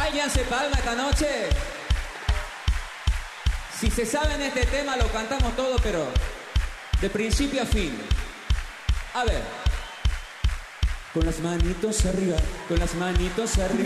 ¿Alguien se palma esta noche? Si se saben este tema lo cantamos todo, pero de principio a fin. A ver. Con las manitos arriba, con las manitos arriba.